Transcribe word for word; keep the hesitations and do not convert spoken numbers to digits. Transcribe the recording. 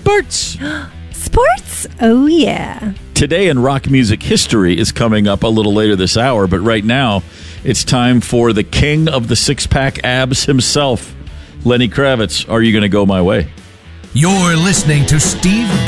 sports. Sports? Oh, yeah. Today in rock music history is coming up a little later this hour, but right now it's time for the king of the six-pack abs himself, Lenny Kravitz. Are you going to go my way? You're listening to Steve